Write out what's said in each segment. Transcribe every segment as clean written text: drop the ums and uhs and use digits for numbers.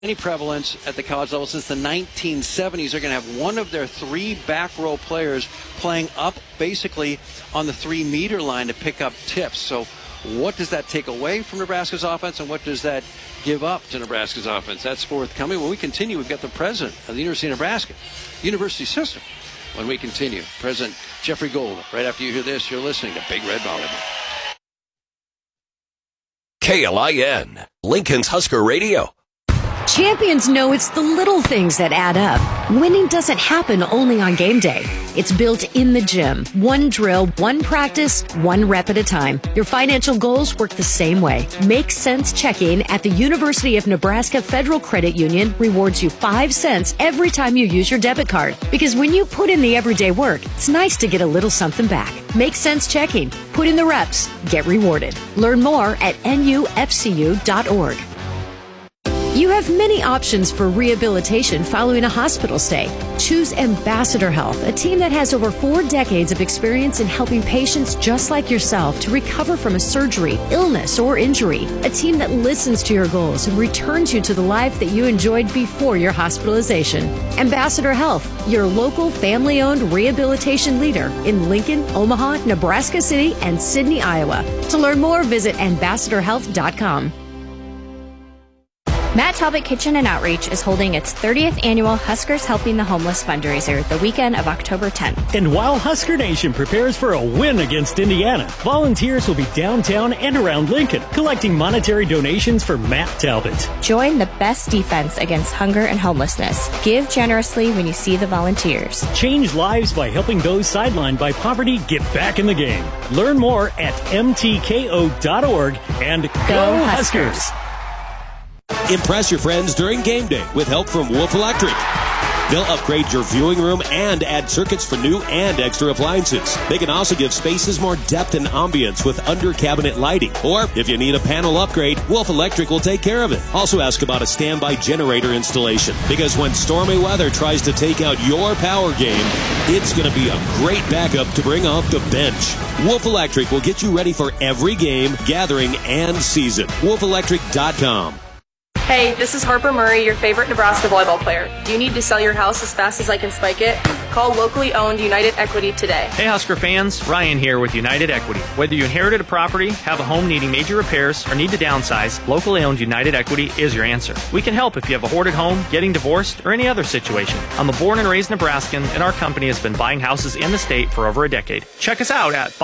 any prevalence at the college level since the 1970s. They're going to have one of their 3 back row players playing up basically on the 3-meter line to pick up tips. So what does that take away from Nebraska's offense, and what does that give up to Nebraska's offense? That's forthcoming. When we continue, we've got the president of the University of Nebraska University System. When we continue, President Jeffrey Gold. Right after you hear this, you're listening to Big Red Volleyball. KLIN, Lincoln's Husker Radio. Champions know it's the little things that add up. Winning doesn't happen only on game day. It's built in the gym. One drill, one practice, one rep at a time. Your financial goals work the same way. Make Sense Checking at the University of Nebraska Federal Credit Union rewards you 5 cents every time you use your debit card. Because when you put in the everyday work, it's nice to get a little something back. Make Sense Checking. Put in the reps. Get rewarded. Learn more at nufcu.org. You have many options for rehabilitation following a hospital stay. Choose Ambassador Health, a team that has over 4 decades of experience in helping patients just like yourself to recover from a surgery, illness, or injury. A team that listens to your goals and returns you to the life that you enjoyed before your hospitalization. Ambassador Health, your local family-owned rehabilitation leader in Lincoln, Omaha, Nebraska City, and Sidney, Iowa. To learn more, visit ambassadorhealth.com. Matt Talbot Kitchen and Outreach is holding its 30th annual Huskers Helping the Homeless fundraiser the weekend of October 10th. And while Husker Nation prepares for a win against Indiana, volunteers will be downtown and around Lincoln collecting monetary donations for Matt Talbot. Join the best defense against hunger and homelessness. Give generously when you see the volunteers. Change lives by helping those sidelined by poverty get back in the game. Learn more at mtko.org and go Huskers! Impress your friends during game day with help from Wolf Electric. They'll upgrade your viewing room and add circuits for new and extra appliances. They can also give spaces more depth and ambience with under-cabinet lighting. Or if you need a panel upgrade, Wolf Electric will take care of it. Also ask about a standby generator installation, because when stormy weather tries to take out your power game, it's going to be a great backup to bring off the bench. Wolf Electric will get you ready for every game, gathering, and season. WolfElectric.com. Hey, this is Harper Murray, your favorite Nebraska volleyball player. Do you need to sell your house as fast as I can spike it? Call locally owned United Equity today. Hey Husker fans, Ryan here with United Equity. Whether you inherited a property, have a home needing major repairs, or need to downsize, locally owned United Equity is your answer. We can help if you have a hoarded home, getting divorced, or any other situation. I'm a born and raised Nebraskan, and our company has been buying houses in the state for over a decade. Check us out at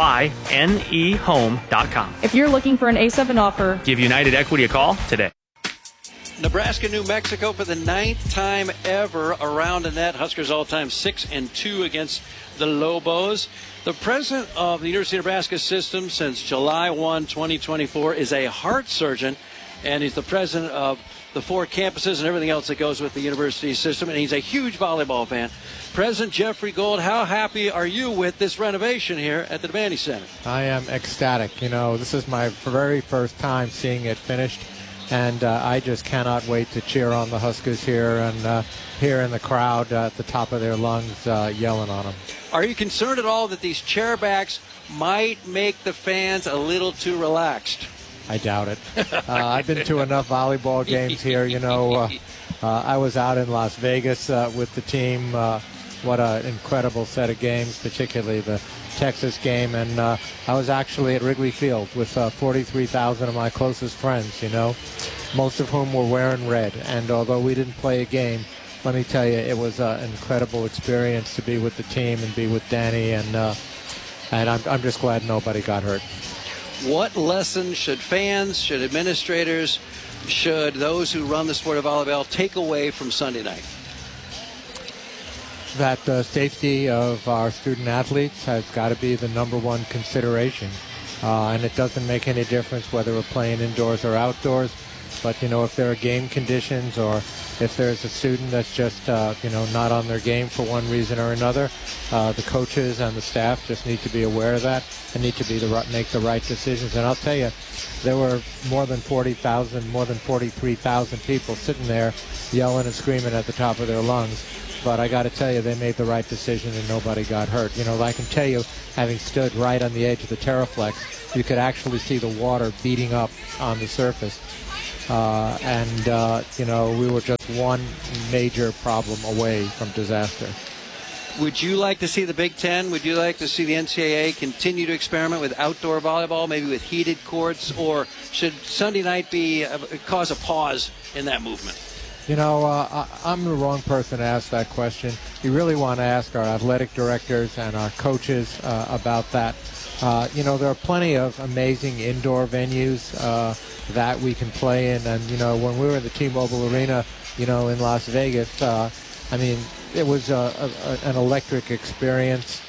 buynehome.com. If you're looking for an A7 offer, give United Equity a call today. Nebraska, New Mexico for the 9th time ever around the net. Huskers all-time 6-2 against the Lobos. The president of the University of Nebraska system since July 1, 2024 is a heart surgeon, and he's the president of the 4 campuses and everything else that goes with the university system, and he's a huge volleyball fan. President Jeffrey Gold, how happy are you with this renovation here at the Devaney Center? I am ecstatic. You know, this is my very first time seeing it finished. And I just cannot wait to cheer on the Huskers here and hear in the crowd at the top of their lungs yelling on them. Are you concerned at all that these chairbacks might make the fans a little too relaxed? I doubt it. I've been to enough volleyball games here. You know, I was out in Las Vegas with the team. What an incredible set of games, particularly the Texas game, and I was actually at Wrigley Field with 43,000 of my closest friends, you know, most of whom were wearing red. And although we didn't play a game, let me tell you, it was an incredible experience to be with the team and be with Danny, and I'm just glad nobody got hurt. What lessons should fans, should administrators, should those who run the sport of volleyball take away from Sunday night? That the safety of our student athletes has got to be the number one consideration. And it doesn't make any difference whether we're playing indoors or outdoors. But, you know, if there are game conditions or if there's a student that's just, you know, not on their game for one reason or another, the coaches and the staff just need to be aware of that and need to make the right decisions. And I'll tell you, there were more than 40,000, more than 43,000 people sitting there yelling and screaming at the top of their lungs. But I got to tell you, they made the right decision and nobody got hurt. You know, I can tell you, having stood right on the edge of the Terraflex, you could actually see the water beating up on the surface. We were just one major problem away from disaster. Would you like to see the Big Ten? Would you like to see the NCAA continue to experiment with outdoor volleyball, maybe with heated courts, or should Sunday night cause a pause in that movement? I'm the wrong person to ask that question. You really want to ask our athletic directors and our coaches about that. There are plenty of amazing indoor venues that we can play in. And, when we were in the T-Mobile Arena, in Las Vegas, it was an electric experience,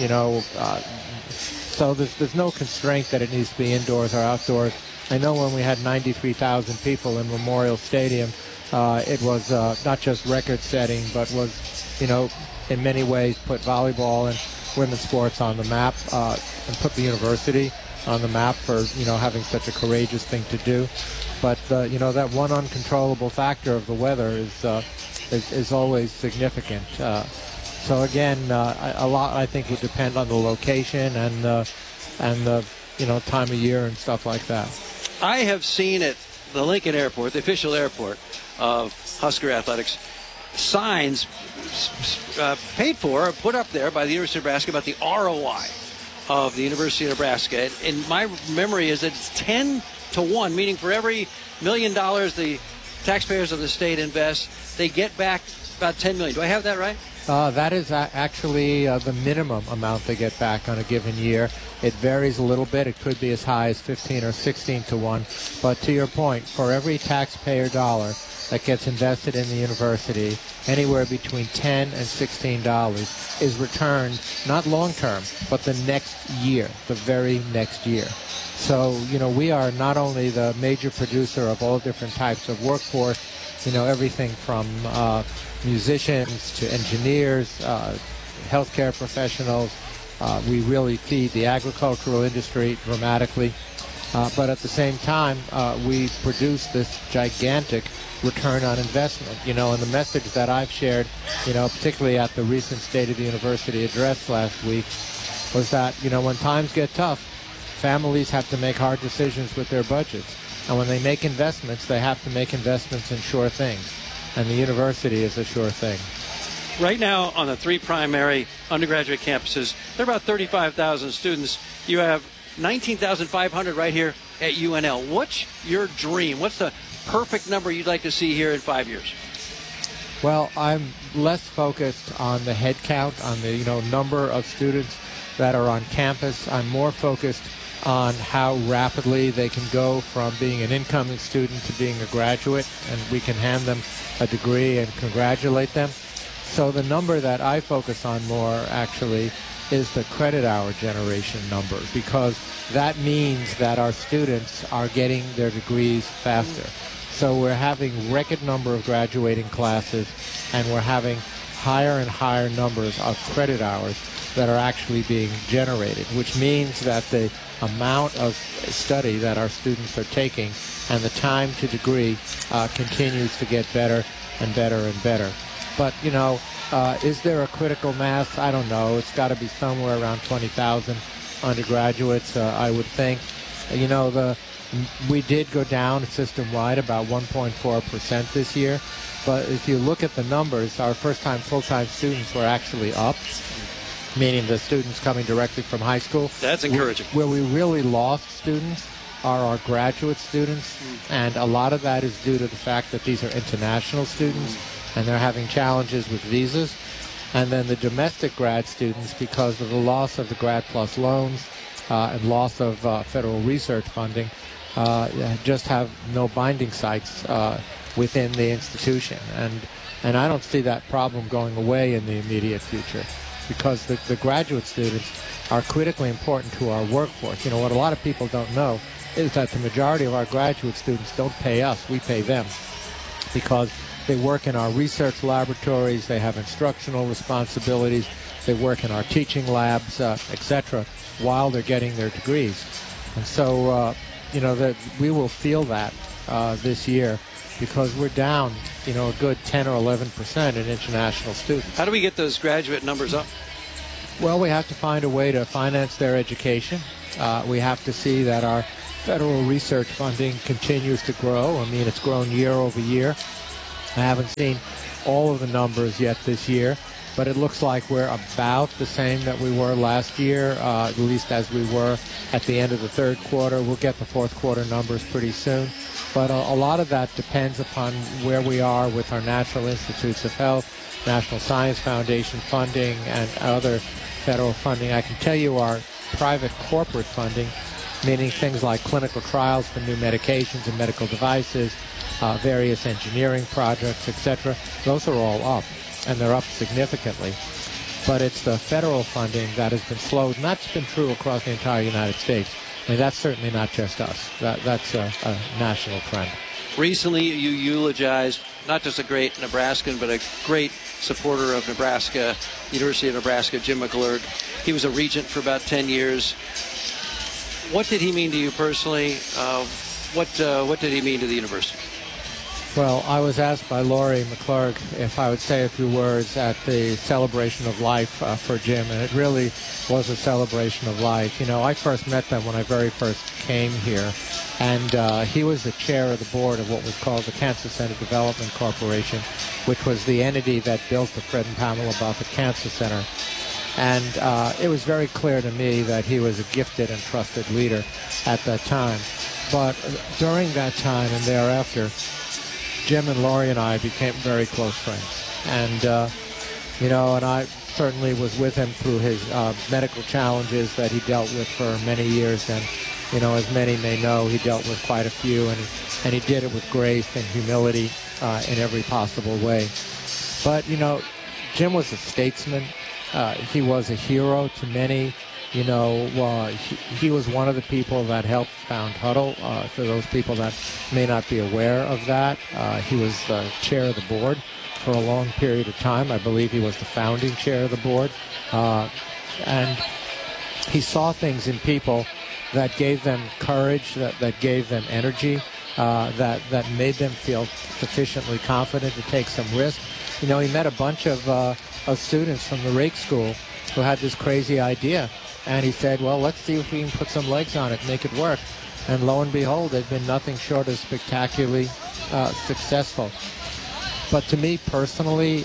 so there's no constraint that it needs to be indoors or outdoors. I know when we had 93,000 people in Memorial Stadium, it was not just record-setting, but was, in many ways put volleyball and women's sports on the map and put the university on the map for, having such a courageous thing to do. But, that one uncontrollable factor of the weather is always significant. So again, a lot I think would depend on the location and the time of year and stuff like that. I have seen at the Lincoln Airport, the official airport of Husker Athletics, signs paid for or put up there by the University of Nebraska about the ROI of the University of Nebraska. And my memory is that it's 10 to 1, meaning for every $1 million the taxpayers of the state invest, they get back about $10 million. Do I have that right? That is actually the minimum amount they get back on a given year. It varies a little bit. It could be as high as 15 or 16 to 1. But to your point, for every taxpayer dollar that gets invested in the university, anywhere between $10 and $16 is returned, not long-term, but the next year, the very next year. So, we are not only the major producer of all different types of workforce, everything from musicians to engineers, healthcare professionals. We really feed the agricultural industry dramatically. But at the same time, we produce this gigantic return on investment. And the message that I've shared, particularly at the recent State of the University address last week, was that, when times get tough, families have to make hard decisions with their budgets. And when they make investments, they have to make investments in sure things. And the university is a sure thing. Right now, on the 3 primary undergraduate campuses, there are about 35,000 students. You have 19,500 right here at UNL. What's your dream? What's the perfect number you'd like to see here in 5 years? Well, I'm less focused on the head count, on the number of students that are on campus. I'm more focused on how rapidly they can go from being an incoming student to being a graduate, and we can hand them a degree and congratulate them. So the number that I focus on more, actually, is the credit hour generation number, because that means that our students are getting their degrees faster. So we're having record number of graduating classes, and we're having higher and higher numbers of credit hours that are actually being generated, which means that the amount of study that our students are taking and the time to degree continues to get better and better and better. But, is there a critical mass? I don't know. It's got to be somewhere around 20,000 undergraduates, I would think. We did go down system-wide about 1.4% this year. But if you look at the numbers, our first-time full-time students were actually up, meaning the students coming directly from high school. That's encouraging. Where we really lost students are our graduate students, and a lot of that is due to the fact that these are international students, and they're having challenges with visas. And then the domestic grad students, because of the loss of the Grad Plus loans and loss of federal research funding, just have no binding sites within the institution. And I don't see that problem going away in the immediate future, because the graduate students are critically important to our workforce. What a lot of people don't know is that the majority of our graduate students don't pay us, we pay them, because they work in our research laboratories, they have instructional responsibilities, they work in our teaching labs, etc., while they're getting their degrees. And so, that we will feel that this year, because we're down, a good 10 or 11% in international students. How do we get those graduate numbers up? Well, we have to find a way to finance their education. We have to see that our federal research funding continues to grow. I mean, it's grown year over year. I haven't seen all of the numbers yet this year, but it looks like we're about the same that we were last year, at least as we were at the end of the third quarter. We'll get the fourth quarter numbers pretty soon. But a lot of that depends upon where we are with our National Institutes of Health, National Science Foundation funding, and other federal funding. I can tell you our private corporate funding, meaning things like clinical trials for new medications and medical devices, various engineering projects, etc., those are all up, and they're up significantly. But it's the federal funding that has been slowed, and that's been true across the entire United States. I mean, that's certainly not just us. That's a national trend. Recently, you eulogized not just a great Nebraskan, but a great supporter of Nebraska, University of Nebraska, Jim McClurg. He was a regent for about 10 years. What did he mean to you personally? What did he mean to the university? Well, I was asked by Laurie McClurg if I would say a few words at the celebration of life for Jim, and it really was a celebration of life. You know, I first met them when I very first came here, and he was the chair of the board of what was called the Cancer Center Development Corporation, which was the entity that built the Fred and Pamela Buffett Cancer Center. And it was very clear to me that he was a gifted and trusted leader at that time. But during that time and thereafter, Jim and Laurie and I became very close friends. And, you know, and I certainly was with him through his medical challenges that he dealt with for many years. And, you know, as many may know, he dealt with quite a few, and he did it with grace and humility in every possible way. But, you know, Jim was a statesman. He was a hero to many. You know, he was one of the people that helped found Huddle. For those people that may not be aware of that, he was the chair of the board for a long period of time. I believe he was the founding chair of the board. And he saw things in people that gave them courage, that gave them energy, that made them feel sufficiently confident to take some risk. You know, he met a bunch of students from the Rake School who had this crazy idea. And he said, well, let's see if we can put some legs on it, make it work. And lo and behold, they've been nothing short of spectacularly successful. But to me personally,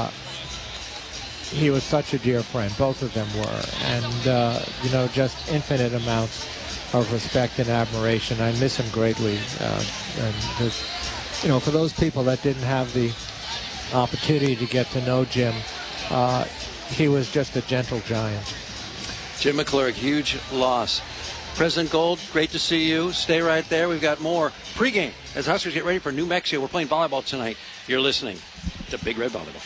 he was such a dear friend. Both of them were. And, you know, just infinite amounts of respect and admiration. I miss him greatly. And you know, for those people that didn't have the opportunity to get to know Jim, he was just a gentle giant. Jim McClurg, huge loss. President Gold, great to see you. Stay right there. We've got more pregame as Huskers get ready for New Mexico. We're playing volleyball tonight. You're listening to Big Red Volleyball.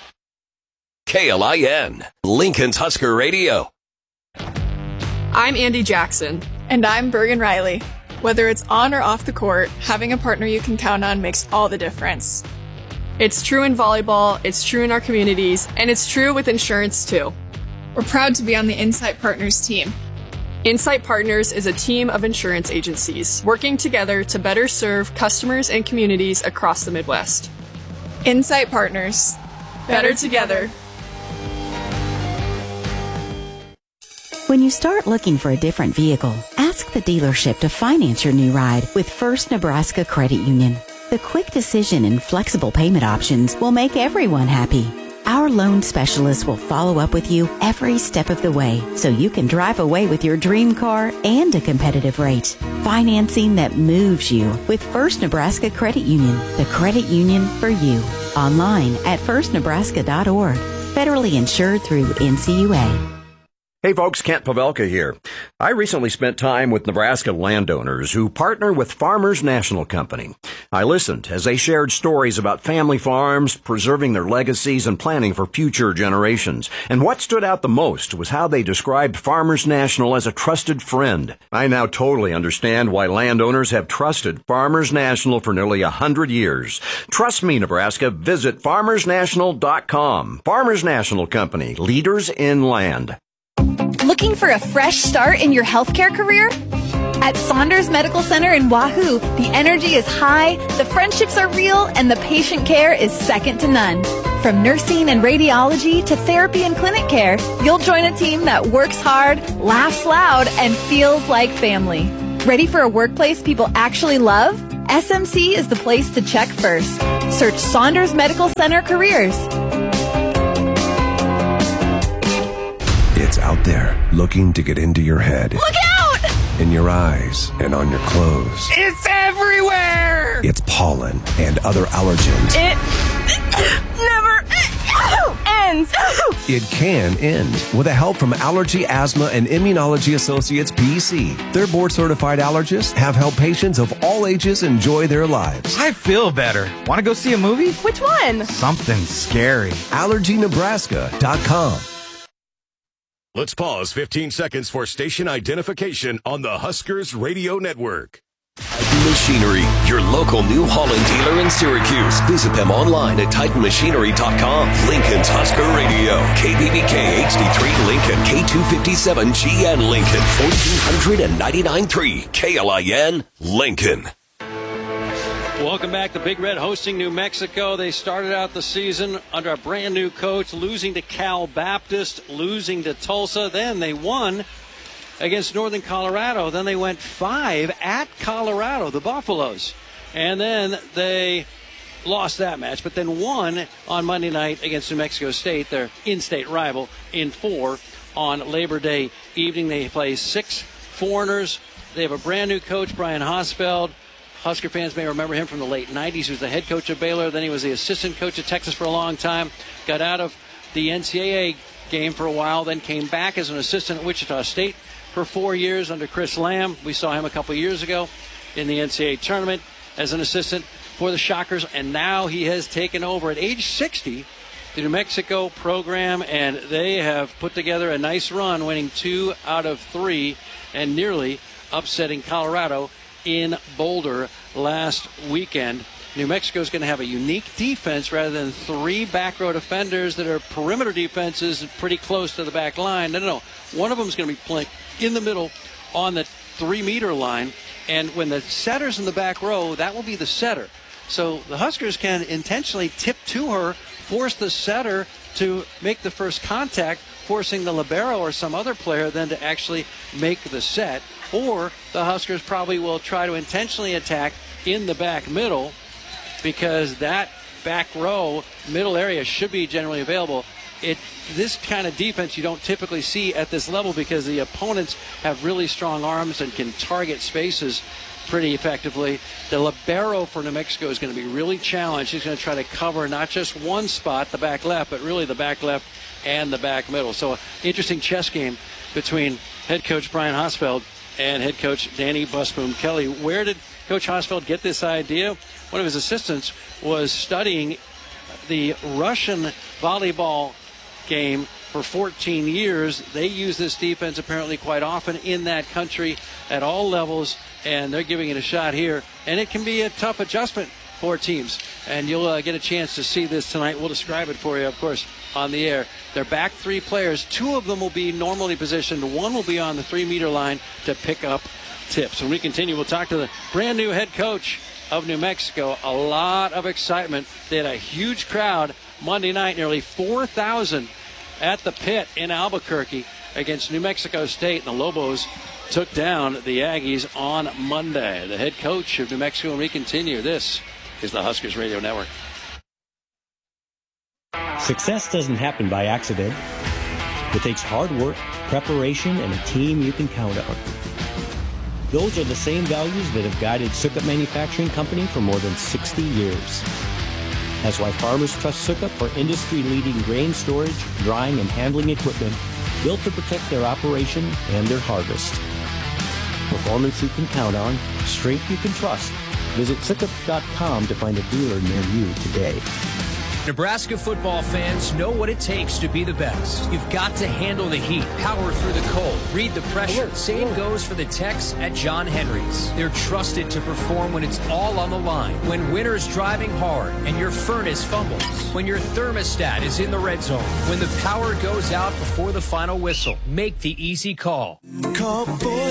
KLIN, Lincoln's Husker Radio. I'm Andy Jackson. And I'm Bergen Riley. Whether it's on or off the court, having a partner you can count on makes all the difference. It's true in volleyball, it's true in our communities, and it's true with insurance too. We're proud to be on the Insight Partners team. Insight Partners is a team of insurance agencies working together to better serve customers and communities across the Midwest. Insight Partners. Better together. When you start looking for a different vehicle, ask the dealership to finance your new ride with First Nebraska Credit Union. The quick decision and flexible payment options will make everyone happy. Our loan specialists will follow up with you every step of the way so you can drive away with your dream car and a competitive rate. Financing that moves you with First Nebraska Credit Union, the credit union for you. Online at firstnebraska.org. Federally insured through NCUA. Hey folks, Kent Pavelka here. I recently spent time with Nebraska landowners who partner with Farmers National Company. I listened as they shared stories about family farms, preserving their legacies, and planning for future generations. And what stood out the most was how they described Farmers National as a trusted friend. I now totally understand why landowners have trusted Farmers National for nearly 100 years. Trust me, Nebraska. Visit farmersnational.com. Farmers National Company, leaders in land. Looking for a fresh start in your healthcare career? At Saunders Medical Center in Wahoo, the energy is high, the friendships are real, and the patient care is second to none. From nursing and radiology to therapy and clinic care, you'll join a team that works hard, laughs loud, and feels like family. Ready for a workplace people actually love? SMC is the place to check first. Search Saunders Medical Center Careers. It's out there, looking to get into your head. Look out! In your eyes and on your clothes. It's everywhere! It's pollen and other allergens. It never ends. It can end. With the help from Allergy, Asthma, and Immunology Associates, PC. Their board-certified allergists have helped patients of all ages enjoy their lives. I feel better. Want to go see a movie? Which one? Something scary. AllergyNebraska.com. Let's pause 15 seconds for station identification on the Huskers Radio Network. Titan Machinery, your local New Holland dealer in Syracuse. Visit them online at TitanMachinery.com. Lincoln's Husker Radio. KBBK HD3 Lincoln. K257GN Lincoln. 1499.3 KLIN Lincoln. Welcome back to Big Red hosting New Mexico. They started out the season under a brand new coach, losing to Cal Baptist, losing to Tulsa. Then they won against Northern Colorado. Then they went 5 at Colorado, the Buffaloes. And then they lost that match, but then won on Monday night against New Mexico State, their in-state rival, in 4 on Labor Day evening. They play 6 foreigners. They have a brand new coach, Brian Hosfeld. Husker fans may remember him from the late 90s. He was the head coach of Baylor. Then he was the assistant coach at Texas for a long time. Got out of the NCAA game for a while, then came back as an assistant at Wichita State for 4 years under Chris Lamb. We saw him a couple years ago in the NCAA tournament as an assistant for the Shockers, and now he has taken over at age 60 the New Mexico program, and they have put together a nice run, winning 2 out of 3 and nearly upsetting Colorado in Boulder last weekend. New Mexico is going to have a unique defense rather than 3 back row defenders that are perimeter defenses pretty close to the back line. No. One of them is going to be playing in the middle on the 3-meter line, and when the setter's in the back row, that will be the setter. So the Huskers can intentionally tip to her, force the setter to make the first contact, forcing the libero or some other player then to actually make the set. Or the Huskers probably will try to intentionally attack in the back middle, because that back row middle area should be generally available. This kind of defense you don't typically see at this level, because the opponents have really strong arms and can target spaces pretty effectively. The libero for New Mexico is going to be really challenged. He's going to try to cover not just one spot, the back left, but really the back left and the back middle. So interesting chess game between head coach Brian Hosfeld and head coach Danny Busboom Kelly. Where did Coach Hosfeld get this idea? One of his assistants was studying the Russian volleyball game for 14 years. They use this defense apparently quite often in that country at all levels, and they're giving it a shot here. And it can be a tough adjustment for teams, and you'll get a chance to see this tonight. We'll describe it for you, of course, on the air. Their back 3 players, 2 of them will be normally positioned. 1 will be on the 3-meter line to pick up tips. When we continue, we'll talk to the brand new head coach of New Mexico. A lot of excitement. They had a huge crowd Monday night, nearly 4,000 at the pit in Albuquerque against New Mexico State, and the Lobos took down the Aggies on Monday. The head coach of New Mexico, and we continue. This is the Huskers Radio Network. Success doesn't happen by accident. It takes hard work, preparation, and a team you can count on. Those are the same values that have guided Sukup Manufacturing Company for more than 60 years. That's why farmers trust Sukup for industry-leading grain storage, drying, and handling equipment built to protect their operation and their harvest. Performance you can count on, strength you can trust. Visit Sukup.com to find a dealer near you today. Nebraska football fans know what it takes to be the best. You've got to handle the heat, power through the cold, read the pressure. Same goes for the techs at John Henry's. They're trusted to perform when it's all on the line. When winter's driving hard and your furnace fumbles. When your thermostat is in the red zone. When the power goes out before the final whistle. Make the easy call. Call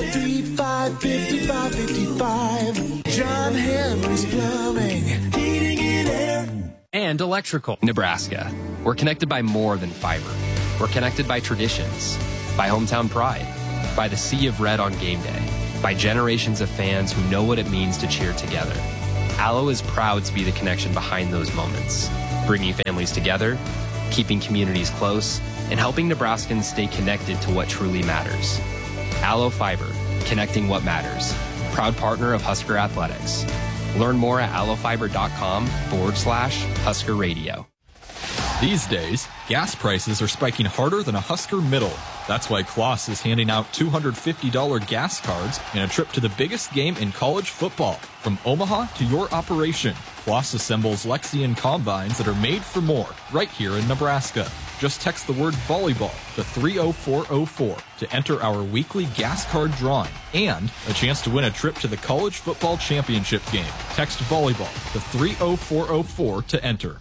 435-5555. John Henry's Plumbing, Heating and Air. And electrical. Nebraska. We're connected by more than fiber. We're connected by traditions, by hometown pride, by the sea of red on game day. by generations of fans who know what it means to cheer together. Allo is proud to be the connection behind those moments, bringing families together, keeping communities close, and helping Nebraskans stay connected to what truly matters. Allo Fiber, connecting what matters. Proud partner of Husker Athletics. Learn more at allofiber.com/Husker Radio. These days, gas prices are spiking harder than a Husker middle. That's why Kloss is handing out $250 gas cards and a trip to the biggest game in college football. From Omaha to your operation, Kloss assembles Lexion combines that are made for more right here in Nebraska. Just text the word volleyball to 30404 to enter our weekly gas card drawing and a chance to win a trip to the college football championship game. Text volleyball to 30404 to enter.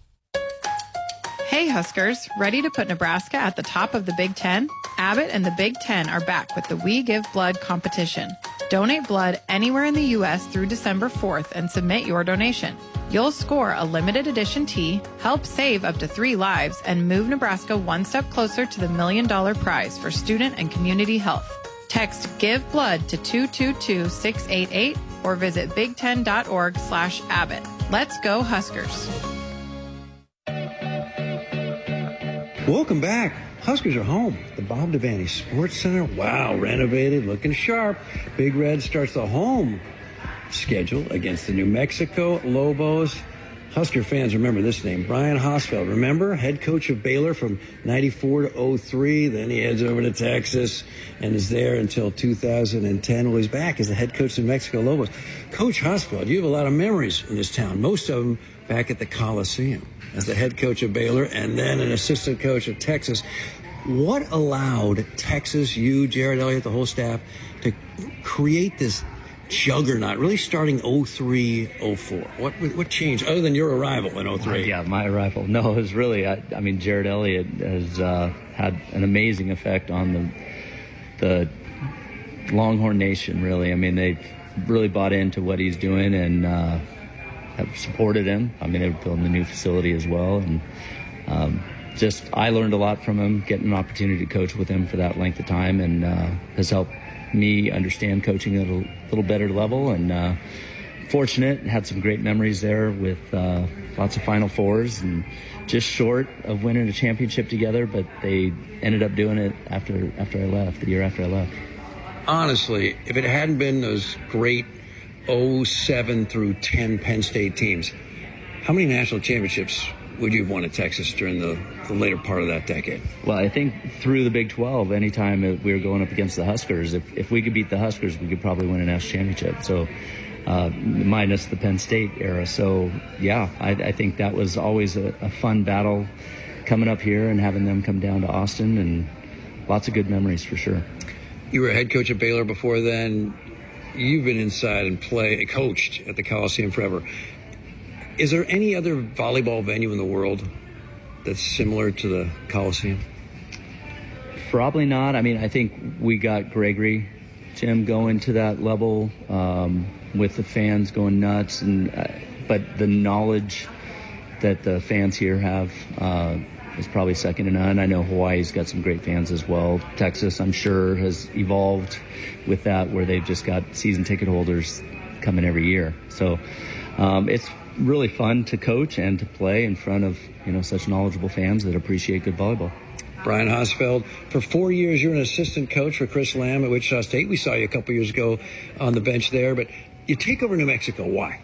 Hey Huskers, ready to put Nebraska at the top of the Big Ten? Abbott and the Big Ten are back with the We Give Blood competition. Donate blood anywhere in the U.S. through December 4th and submit your donation. You'll score a limited edition tee, help save up to 3 lives, and move Nebraska one step closer to the $1 million prize for student and community health. Text Give Blood to 222-688 or visit big10.org/Abbott. Let's go Huskers. Welcome back. Huskers are home. The Bob Devaney Sports Center. Wow, renovated, looking sharp. Big Red starts the home schedule against the New Mexico Lobos. Husker fans remember this name, Brian Hosfeld. Remember, head coach of Baylor from 94 to 03. Then he heads over to Texas and is there until 2010. Well, he's back as the head coach of New Mexico Lobos. Coach Hosfeld, you have a lot of memories in this town, most of them back at the Coliseum as the head coach of Baylor and then an assistant coach of Texas. What allowed Texas, you, Jared Elliott, the whole staff, to create this juggernaut, really starting 03-04? What changed, other than your arrival in 03? Yeah, my arrival. No, it was really, I mean, Jared Elliott has had an amazing effect on the Longhorn Nation, really. I mean, they've really bought into what he's doing and have supported him. I mean, they're building a new facility as well. And I learned a lot from him, getting an opportunity to coach with him for that length of time, and has helped me understand coaching at a little better level. And fortunate, had some great memories there with lots of Final Fours and just short of winning a championship together, but they ended up doing it after I left, the year after I left. Honestly, if it hadn't been those great 07 through 10 Penn State teams, how many national championships would you have won at Texas during the later part of that decade? Well, I think through the Big 12, anytime we were going up against the Huskers, if we could beat the Huskers, we could probably win a national championship. So, minus the Penn State era. So, yeah, I think that was always a fun battle coming up here and having them come down to Austin, and lots of good memories for sure. You were a head coach at Baylor before then. You've been inside and coached at the Coliseum forever. Is there any other volleyball venue in the world that's similar to the Coliseum? Probably not. I mean, I think we got Gregory, Jim, going to that level with the fans going nuts, but the knowledge that the fans here have is probably second to none. I know Hawaii's got some great fans as well. Texas, I'm sure, has evolved with that, where they've just got season ticket holders coming every year. So it's really fun to coach and to play in front of such knowledgeable fans that appreciate good volleyball. Brian Hosfeld, for 4 years you're an assistant coach for Chris Lamb at Wichita State. We saw you a couple years ago on the bench there, but you take over New Mexico. Why?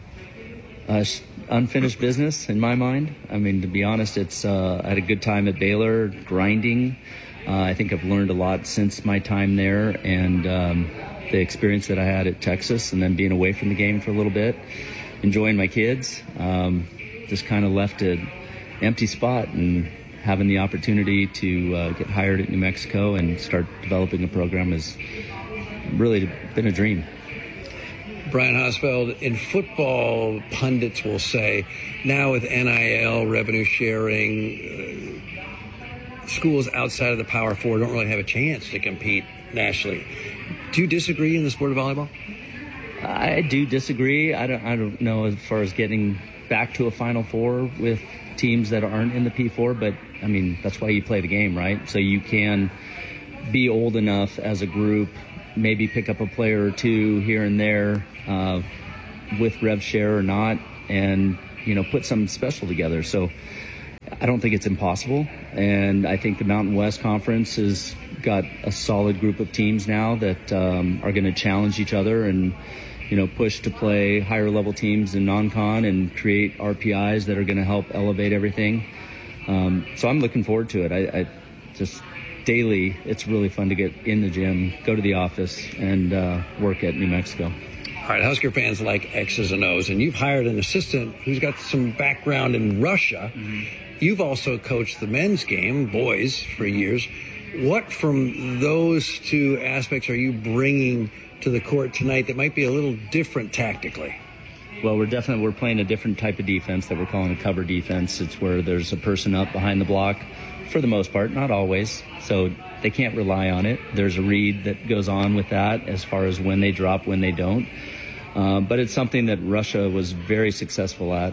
Unfinished business in my mind. I mean, to be honest, I had a good time at Baylor, grinding. I think I've learned a lot since my time there, and the experience that I had at Texas, and then being away from the game for a little bit, enjoying my kids, just kind of left an empty spot, and having the opportunity to get hired at New Mexico and start developing a program has really been a dream. Brian Hosfeld, in football, pundits will say, now with NIL, revenue sharing, schools outside of the Power Four don't really have a chance to compete nationally. Do you disagree in the sport of volleyball? I do disagree. I don't know as far as getting back to a Final Four with teams that aren't in the P4, but I mean, that's why you play the game, right? So you can be old enough as a group, maybe pick up a player or two here and there with rev share or not, and put something special together. So I don't think it's impossible, and I think the Mountain West Conference has got a solid group of teams now that are going to challenge each other and push to play higher level teams in non-con and create RPIs that are going to help elevate everything. So I'm looking forward to it. I just daily, it's really fun to get in the gym, go to the office, and work at New Mexico. All right, Husker fans like X's and O's, and you've hired an assistant who's got some background in Russia. Mm-hmm. You've also coached the men's game, boys, for years. What from those two aspects are you bringing to the court tonight that might be a little different tactically? Well, we're playing a different type of defense that we're calling a cover defense. It's where there's a person up behind the block for the most part, not always. So they can't rely on it. There's a read that goes on with that as far as when they drop, when they don't. But it's something that Russia was very successful at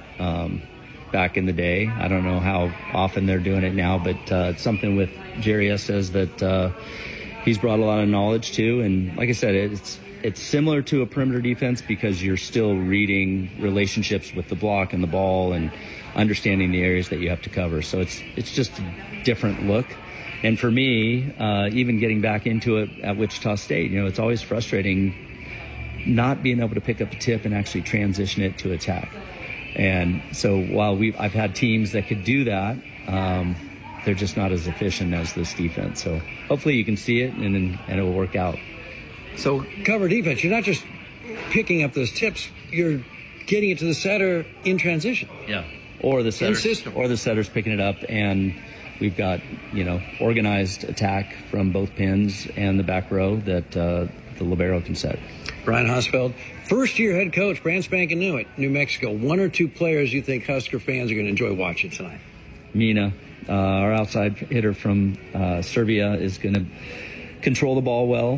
back in the day. I don't know how often they're doing it now, but it's something with Jerry Estes that he's brought a lot of knowledge to. And like I said, it's similar to a perimeter defense because you're still reading relationships with the block and the ball and understanding the areas that you have to cover. So it's just a different look. And for me, even getting back into it at Wichita State, it's always frustrating not being able to pick up the tip and actually transition it to attack. And so while I've had teams that could do that, they're just not as efficient as this defense. So hopefully you can see it and it will work out. So cover defense, you're not just picking up those tips, you're getting it to the setter in transition. Yeah. Or the setter's picking it up, and we've got, organized attack from both pins and the back row that the libero can set. Brian Hosfeld, first-year head coach, brand spanking new at New Mexico. One or two players you think Husker fans are going to enjoy watching tonight? Mina, our outside hitter from Serbia, is going to control the ball well.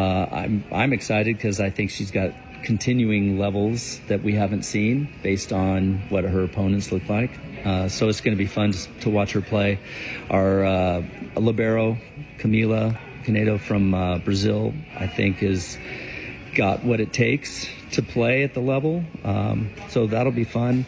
I'm excited because I think she's got continuing levels that we haven't seen based on what her opponents look like. So it's going to be fun to watch her play. Our libero, Camila Canedo from Brazil, I think has got what it takes to play at the level. So that'll be fun.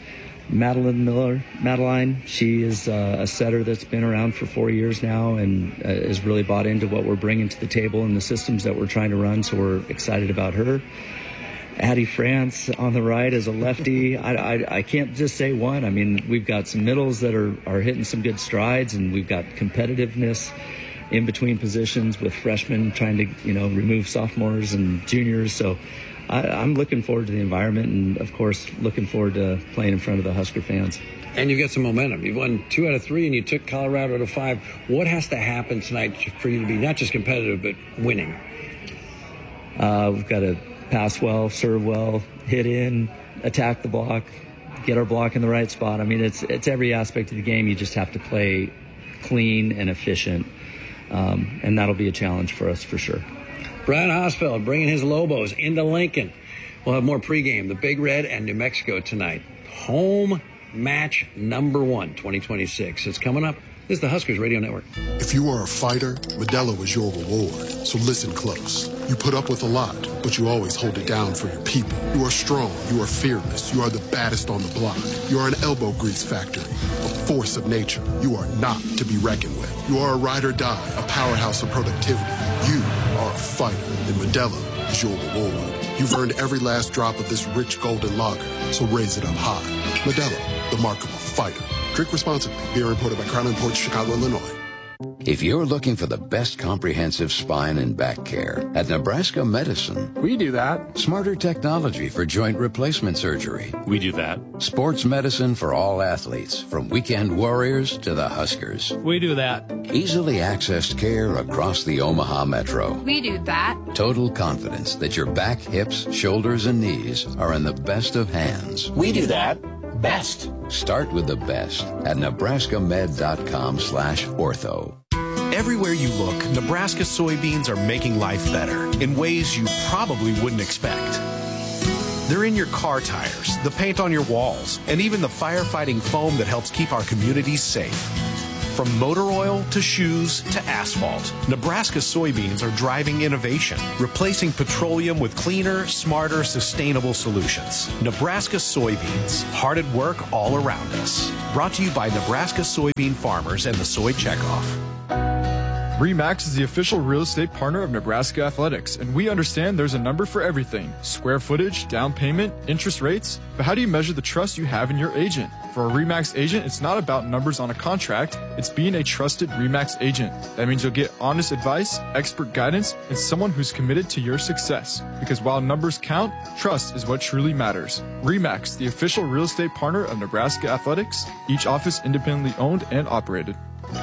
Madeline, she is a setter that's been around for 4 years now and has really bought into what we're bringing to the table and the systems that we're trying to run, so we're excited about her. Addie France on the right as a lefty. I can't just say one. I mean, we've got some middles that are hitting some good strides, and we've got competitiveness in between positions with freshmen trying to, remove sophomores and juniors. So I'm looking forward to the environment and, of course, looking forward to playing in front of the Husker fans. And you've got some momentum. You've won 2 out of 3, and you took Colorado to 5. What has to happen tonight for you to be not just competitive, but winning? We've got to pass well, serve well, hit in, attack the block, get our block in the right spot. I mean, it's every aspect of the game. You just have to play clean and efficient, and that'll be a challenge for us for sure. Brian Hosfeld bringing his Lobos into Lincoln. We'll have more pregame, the Big Red and New Mexico tonight. Home match number 1, 2026. It's coming up. This is the Huskers Radio Network. If you are a fighter, Modelo is your reward. So listen close. You put up with a lot, but you always hold it down for your people. You are strong. You are fearless. You are the baddest on the block. You are an elbow grease factory, a force of nature. You are not to be reckoned with. You are a ride or die, a powerhouse of productivity. You are a fighter, and Modelo is your reward. You've earned every last drop of this rich golden lager, so raise it up high. Modelo, the mark of a fighter. Drink responsibly. Beer imported by Crown Imports, Chicago, Illinois. If you're looking for the best comprehensive spine and back care, at Nebraska Medicine, we do that. Smarter technology for joint replacement surgery, we do that. Sports medicine for all athletes, from weekend warriors to the Huskers, we do that. Easily accessed care across the Omaha Metro, we do that. Total confidence that your back, hips, shoulders, and knees are in the best of hands, we do that. Best. Start with the best at nebraskamed.com/ortho. Everywhere you look, Nebraska soybeans are making life better in ways you probably wouldn't expect. They're in your car tires, the paint on your walls, and even the firefighting foam that helps keep our communities safe. From motor oil to shoes to asphalt, Nebraska soybeans are driving innovation, replacing petroleum with cleaner, smarter, sustainable solutions. Nebraska soybeans, hard at work all around us. Brought to you by Nebraska soybean farmers and the Soy Checkoff. RE/MAX is the official real estate partner of Nebraska Athletics, and we understand there's a number for everything. Square footage, down payment, interest rates. But how do you measure the trust you have in your agent? For a RE/MAX agent, it's not about numbers on a contract. It's being a trusted RE/MAX agent. That means you'll get honest advice, expert guidance, and someone who's committed to your success. Because while numbers count, trust is what truly matters. RE/MAX, the official real estate partner of Nebraska Athletics, each office independently owned and operated.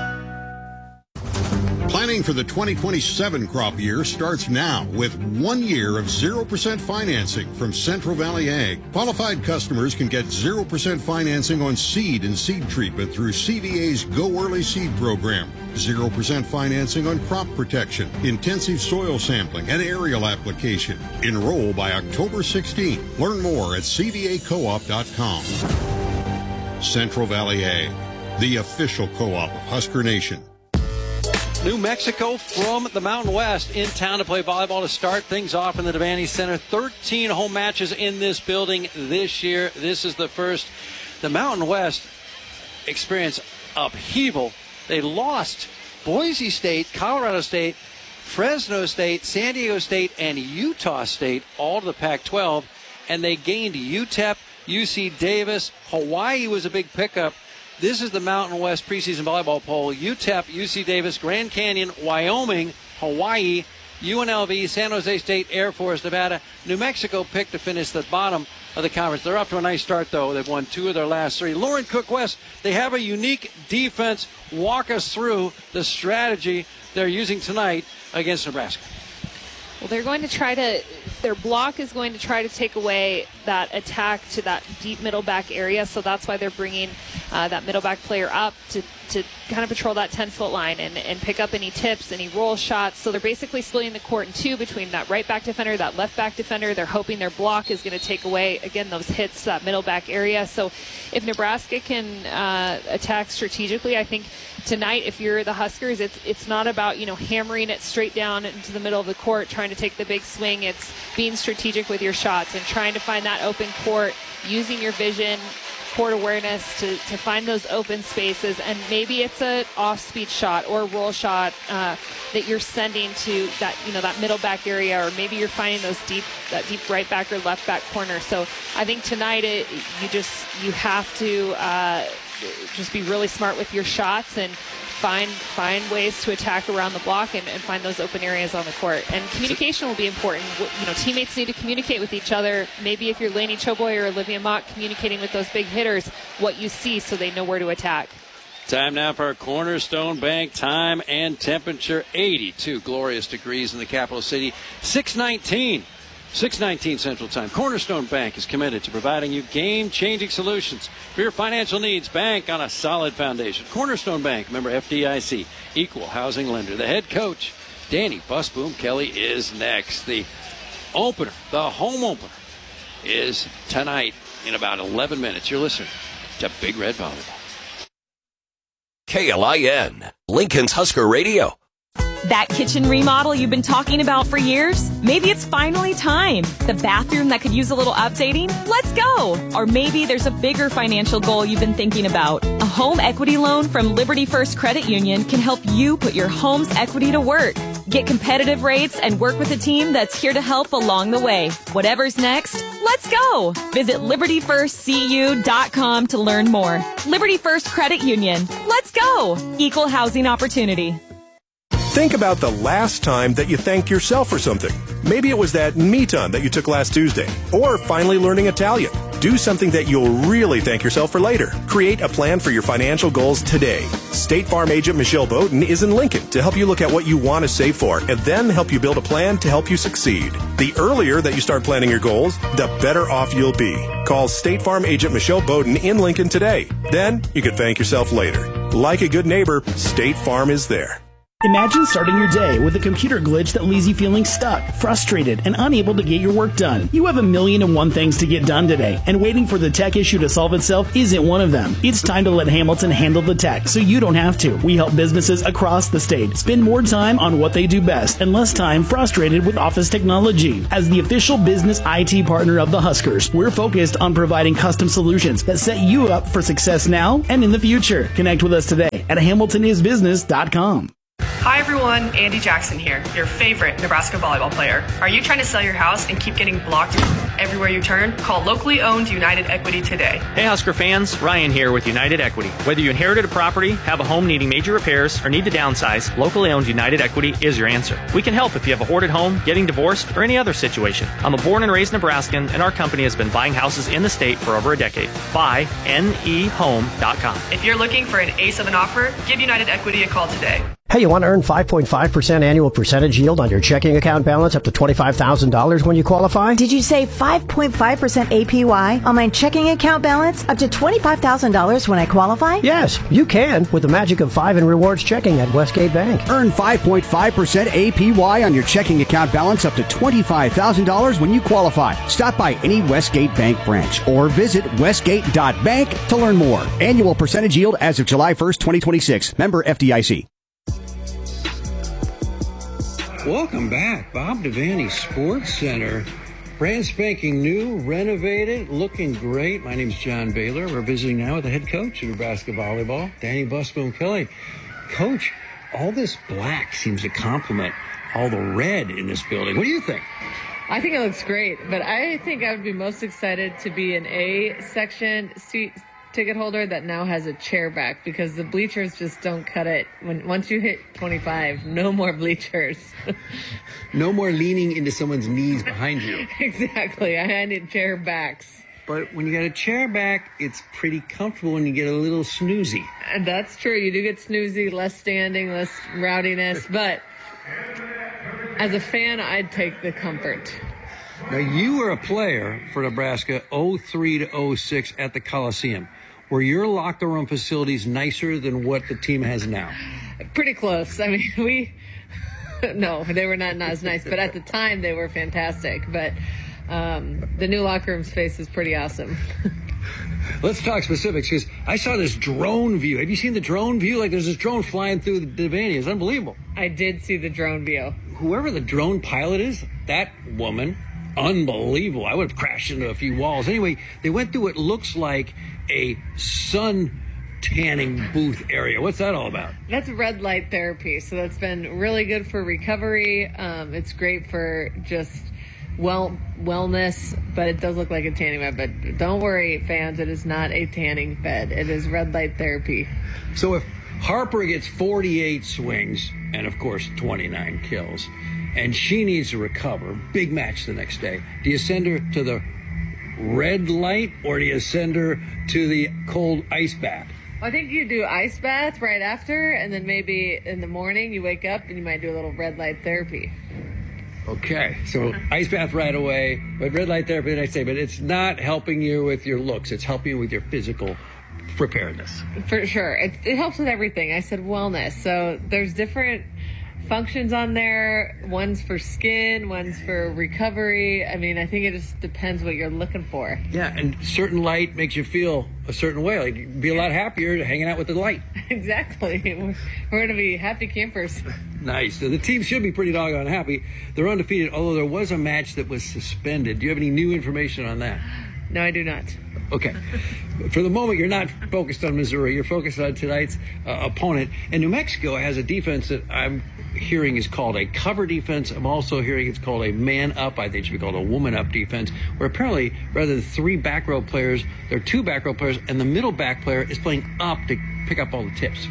Planning for the 2027 crop year starts now with 1 year of 0% financing from Central Valley Ag. Qualified customers can get 0% financing on seed and seed treatment through CVA's Go Early Seed program. 0% financing on crop protection, intensive soil sampling, and aerial application. Enroll by October 16. Learn more at cvacoop.com. Central Valley Ag, the official co-op of Husker Nation. New Mexico from the Mountain West in town to play volleyball to start things off in the Devaney Center. 13 home matches in this building this year. This is the first. The Mountain West experienced upheaval. They lost Boise State, Colorado State, Fresno State, San Diego State, and Utah State all to the Pac-12. And they gained UTEP, UC Davis. Hawaii was a big pickup. This is the Mountain West preseason volleyball poll. UTEP, UC Davis, Grand Canyon, Wyoming, Hawaii, UNLV, San Jose State, Air Force, Nevada. New Mexico picked to finish the bottom of the conference. They're off to a nice start, though. They've won 2 of their last 3. Lauren Cook-West, they have a unique defense. Walk us through the strategy they're using tonight against Nebraska. Well, they're going to try to, their block is going to try to take away that attack to that deep middle back area. So that's why they're bringing that middle back player up to kind of patrol that 10-foot line and pick up any tips, any roll shots. So they're basically splitting the court in 2 between that right back defender, that left back defender. They're hoping their block is going to take away, again, those hits to that middle back area. So if Nebraska can attack strategically, I think tonight, if you're the Huskers, it's not about, hammering it straight down into the middle of the court, trying to take the big swing. It's being strategic with your shots and trying to find that open court, using your vision, court awareness to find those open spaces. And maybe it's an off-speed shot or a roll shot that you're sending to that, that middle back area, or maybe you're finding that deep right back or left back corner. So I think tonight you have to just be really smart with your shots and find ways to attack around the block and find those open areas on the court. And communication will be important. Teammates need to communicate with each other. Maybe if you're Lainey Choboy or Olivia Mock, communicating with those big hitters what you see so they know where to attack. Time now for our Cornerstone Bank time and temperature. 82 glorious degrees in the capital city. 619 Central Time. Cornerstone Bank is committed to providing you game-changing solutions for your financial needs. Bank on a solid foundation. Cornerstone Bank, member FDIC, equal housing lender. The head coach, Danny Busboom Kelly, is next. The opener, the home opener, is tonight in about 11 minutes. You're listening to Big Red Volleyball. KLIN, Lincoln's Husker Radio. That kitchen remodel you've been talking about for years? Maybe it's finally time. The bathroom that could use a little updating? Let's go! Or maybe there's a bigger financial goal you've been thinking about. A home equity loan from Liberty First Credit Union can help you put your home's equity to work. Get competitive rates and work with a team that's here to help along the way. Whatever's next, let's go! Visit LibertyFirstCU.com to learn more. Liberty First Credit Union. Let's go! Equal housing opportunity. Think about the last time that you thanked yourself for something. Maybe it was that me time that you took last Tuesday, or finally learning Italian. Do something that you'll really thank yourself for later. Create a plan for your financial goals today. State Farm agent Michelle Bowden is in Lincoln to help you look at what you want to save for and then help you build a plan to help you succeed. The earlier that you start planning your goals, the better off you'll be. Call State Farm agent Michelle Bowden in Lincoln today. Then you can thank yourself later. Like a good neighbor, State Farm is there. Imagine starting your day with a computer glitch that leaves you feeling stuck, frustrated, and unable to get your work done. You have 1,000,001 things to get done today, and waiting for the tech issue to solve itself isn't one of them. It's time to let Hamilton handle the tech so you don't have to. We help businesses across the state spend more time on what they do best and less time frustrated with office technology. As the official business IT partner of the Huskers, we're focused on providing custom solutions that set you up for success now and in the future. Connect with us today at HamiltonIsBusiness.com. Hi everyone, Andy Jackson here, your favorite Nebraska volleyball player. Are you trying to sell your house and keep getting blocked everywhere you turn? Call locally owned United Equity today. Hey Husker fans, Ryan here with United Equity. Whether you inherited a property, have a home needing major repairs, or need to downsize, locally owned United Equity is your answer. We can help if you have a hoarded home, getting divorced, or any other situation. I'm a born and raised Nebraskan, and our company has been buying houses in the state for over a decade. Buy NEHome.com. If you're looking for an ace of an offer, give United Equity a call today. Hey, you want to earn 5.5% annual percentage yield on your checking account balance up to $25,000 when you qualify? Did you say 5.5% APY on my checking account balance up to $25,000 when I qualify? Yes, you can with the magic of 5 in rewards checking at Westgate Bank. Earn 5.5% APY on your checking account balance up to $25,000 when you qualify. Stop by any Westgate Bank branch or visit westgate.bank to learn more. Annual percentage yield as of July 1st, 2026. Member FDIC. Welcome back. Bob Devaney Sports Center. Brand spanking new, renovated, looking great. My name's John Baylor. We're visiting now with the head coach of Nebraska Volleyball, Danny Busboom Kelly. Coach, all this black seems to complement all the red in this building. What do you think? I think it looks great, but I think I would be most excited to be an A section seat ticket holder that now has a chair back, because the bleachers just don't cut it. Once you hit 25, no more bleachers. No more leaning into someone's knees behind you. Exactly. I need chair backs. But when you got a chair back, it's pretty comfortable when you get a little snoozy. And that's true. You do get snoozy, less standing, less rowdiness. But as a fan, I'd take the comfort. Now, you were a player for Nebraska 03 to 06 at the Coliseum. Were your locker room facilities nicer than what the team has now? Pretty close. I mean, no, they were not as nice, but at the time they were fantastic. But the new locker room space is pretty awesome. Let's talk specifics, because I saw this drone view. Have you seen the drone view? Like, there's this drone flying through the Devaney. It's unbelievable. I did see the drone view. Whoever the drone pilot is, that woman, unbelievable. I would have crashed into a few walls. Anyway, they went through what looks like a sun tanning booth area. What's that all about? That's red light therapy. So that's been really good for recovery. It's great for just wellness, but it does look like a tanning bed. But don't worry, fans, it is not a tanning bed. It is red light therapy. So if Harper gets 48 swings and, of course, 29 kills, and she needs to recover, big match the next day, do you send her to the red light or do you send her to the cold ice bath? I think you do ice bath right after, and then maybe in the morning you wake up and you might do a little red light therapy. Okay, so ice bath right away, but red light therapy the next day. But it's not helping you with your looks. It's helping you with your physical preparedness. For sure. It helps with everything. I said wellness. So there's different functions on there. One's for skin, one's for recovery. I mean, I think it just depends what you're looking for. Yeah, and certain light makes you feel a certain way. Like, you'd be a lot happier hanging out with the light. Exactly. We're going to be happy campers. Nice. So the team should be pretty doggone happy. They're undefeated, although there was a match that was suspended. Do you have any new information on that? No, I do not. Okay. For the moment, you're not focused on Missouri. You're focused on tonight's opponent. And New Mexico has a defense that I'm hearing is called a cover defense. I'm also hearing it's called a man-up. I think it should be called a woman-up defense, where apparently rather than 3 back row players, there are 2 back row players, and the middle back player is playing up to pick up all the tips.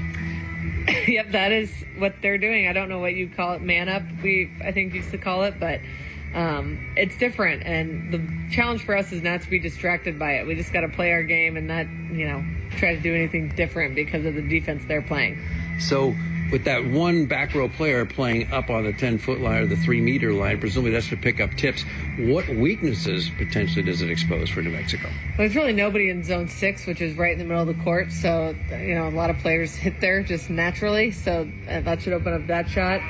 Yep, that is what they're doing. I don't know what you call it, man-up, I think used to call it, but it's different, and the challenge for us is not to be distracted by it. We just got to play our game and not, try to do anything different because of the defense they're playing. So with that one back row player playing up on the 10-foot line or the 3-meter line, presumably that's to pick up tips. What weaknesses potentially does it expose for New Mexico? Well, there's really nobody in zone 6, which is right in the middle of the court. So, a lot of players hit there just naturally. So that should open up that shot.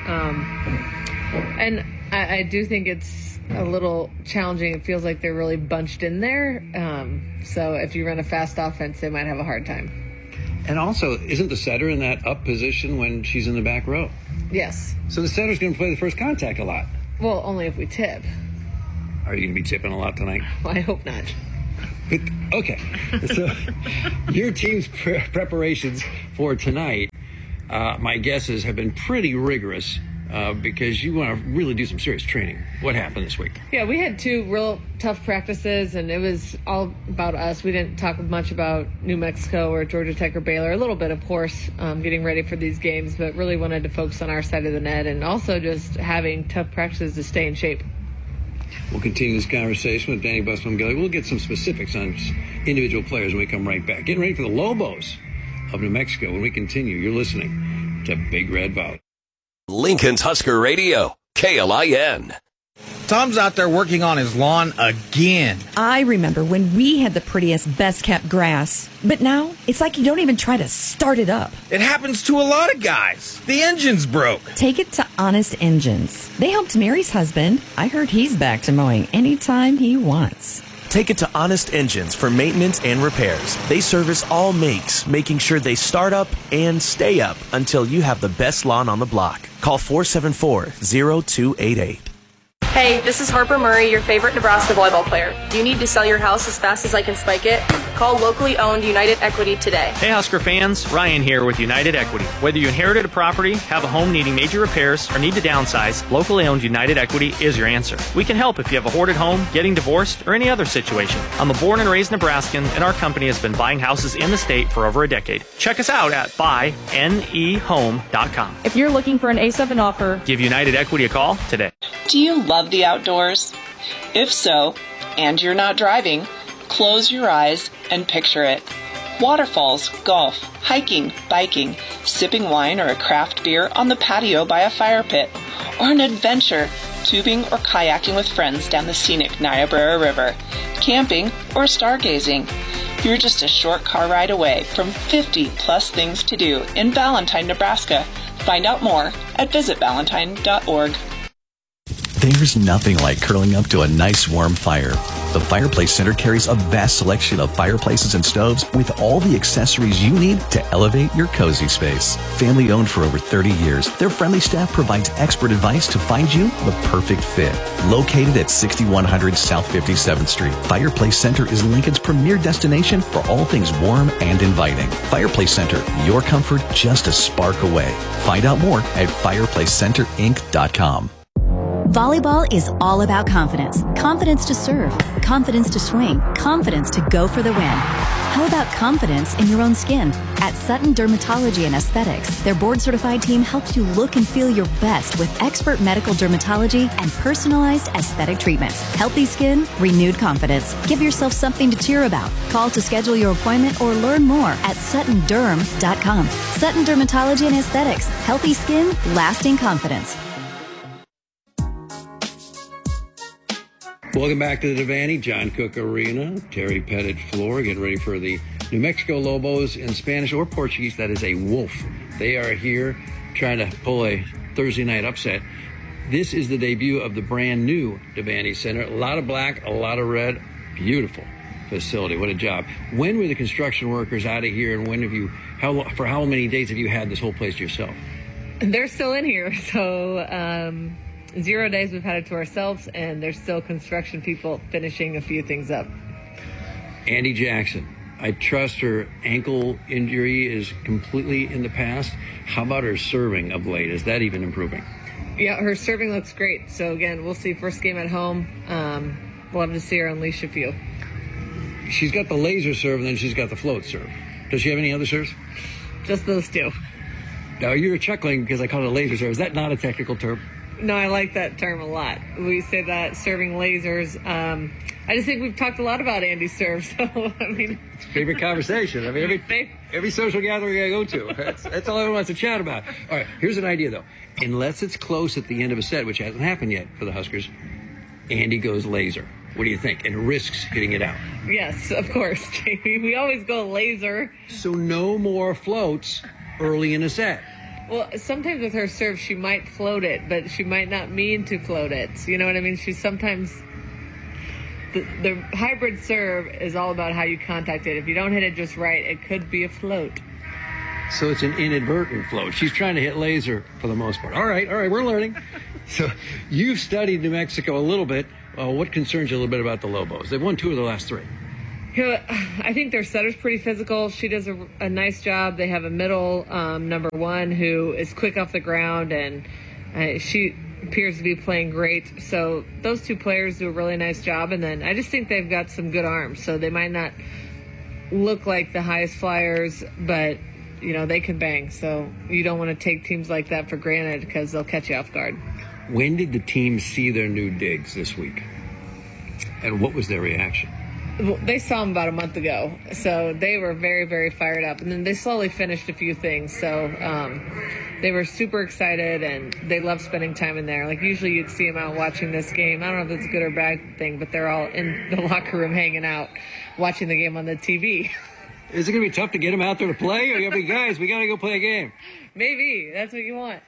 And I do think it's a little challenging. It feels like they're really bunched in there. So if you run a fast offense, they might have a hard time. And also, isn't the setter in that up position when she's in the back row? Yes. So the setter's going to play the first contact a lot. Well, only if we tip. Are you going to be tipping a lot tonight? Well, I hope not. Okay. So your team's preparations for tonight, my guesses, have been pretty rigorous because you want to really do some serious training. What happened this week? Yeah, we had 2 real tough practices, and it was all about us. We didn't talk much about New Mexico or Georgia Tech or Baylor. A little bit, of course, getting ready for these games, but really wanted to focus on our side of the net and also just having tough practices to stay in shape. We'll continue this conversation with Danny Busman-Gilly. We'll get some specifics on individual players when we come right back. Getting ready for the Lobos of New Mexico when we continue. You're listening to Big Red Valley. Lincoln's Husker Radio, KLIN. Tom's out there working on his lawn again. I remember when we had the prettiest, best-kept grass. But now, it's like you don't even try to start it up. It happens to a lot of guys. The engine's broke. Take it to Honest Engines. They helped Mary's husband. I heard he's back to mowing anytime he wants. Take it to Honest Engines for maintenance and repairs. They service all makes, making sure they start up and stay up until you have the best lawn on the block. Call 474-0288. Hey, this is Harper Murray, your favorite Nebraska volleyball player. Do you need to sell your house as fast as I can spike it? Call locally owned United Equity today. Hey Husker fans, Ryan here with United Equity. Whether you inherited a property, have a home needing major repairs, or need to downsize, locally owned United Equity is your answer. We can help if you have a hoarded home, getting divorced, or any other situation. I'm a born and raised Nebraskan, and our company has been buying houses in the state for over a decade. Check us out at buynehome.com. If you're looking for an A7 offer, Give United Equity a call today. Do you love the outdoors? If so, and you're not driving, close your eyes and picture it. Waterfalls, golf, hiking, biking, sipping wine or a craft beer on the patio by a fire pit, or an adventure, tubing or kayaking with friends down the scenic Niobrara River, camping or stargazing. You're just a short car ride away from 50 plus things to do in Ballantyne, Nebraska. Find out more at visitballantyne.org. There's nothing like curling up to a nice warm fire. The Fireplace Center carries a vast selection of fireplaces and stoves with all the accessories you need to elevate your cozy space. Family owned for over 30 years, their friendly staff provides expert advice to find you the perfect fit. Located at 6100 South 57th Street, Fireplace Center is Lincoln's premier destination for all things warm and inviting. Fireplace Center, your comfort just a spark away. Find out more at fireplacecenterinc.com. Volleyball is all about confidence. Confidence to serve, confidence to swing, confidence to go for the win. How about confidence in your own skin? At Sutton Dermatology and Aesthetics, their board-certified team helps you look and feel your best with expert medical dermatology and personalized aesthetic treatments. Healthy skin, renewed confidence. Give yourself something to cheer about. Call to schedule your appointment or learn more at SuttonDerm.com. Sutton Dermatology and Aesthetics. Healthy skin, lasting confidence. Welcome back to the Devaney, John Cook Arena, Terry Pettit floor, getting ready for the New Mexico Lobos in Spanish or Portuguese. That is a wolf. They are here trying to pull a Thursday night upset. This is the debut of the brand new Devaney Center. A lot of black, a lot of red. Beautiful facility. What a job. When were the construction workers out of here, and when have you, for how many days have you had this whole place to yourself? They're still in here, so 0 days we've had it to ourselves, and there's still construction people finishing a few things up. Andy Jackson, I trust her ankle injury is completely in the past. How about her serving of late? Is that even improving? Yeah, her serving looks great. So again, we'll see first game at home. We'll have to see her unleash a few. She's got the laser serve, and then she's got the float serve. Does she have any other serves? Just those two. Now, you're chuckling because I call it a laser serve. Is that not a technical term? No, I like that term a lot. We say that serving lasers. I just think we've talked a lot about Andy's serve. So, I mean, it's favorite conversation. I mean, every social gathering I go to, that's all everyone wants to chat about. All right, here's an idea, though. Unless it's close at the end of a set, which hasn't happened yet for the Huskers, Andy goes laser. What do you think? And risks hitting it out. Yes, of course, Jamie. We always go laser. So no more floats early in a set. Well, sometimes with her serve, she might float it, but she might not mean to float it. You know what I mean? She's sometimes... The hybrid serve is all about how you contact it. If you don't hit it just right, it could be a float. So it's an inadvertent float. She's trying to hit laser for the most part. All right, we're learning. So you've studied New Mexico a little bit. What concerns you a little bit about the Lobos? They've won 2 of the last 3. I think their setter's pretty physical. She does a nice job. They have a middle number 1 who is quick off the ground, and she appears to be playing great. So those 2 players do a really nice job. And then I just think they've got some good arms. So they might not look like the highest flyers, but, you know, they can bang. So you don't want to take teams like that for granted because they'll catch you off guard. When did the team see their new digs this week? And what was their reaction? Well, they saw them about a month ago, so they were very, very fired up. And then they slowly finished a few things, so they were super excited, and they love spending time in there. Like, usually you'd see them out watching this game. I don't know if it's a good or bad thing, but they're all in the locker room hanging out, watching the game on the TV. Is it going to be tough to get them out there to play? Or you be, guys, we got to go play a game? Maybe. That's what you want.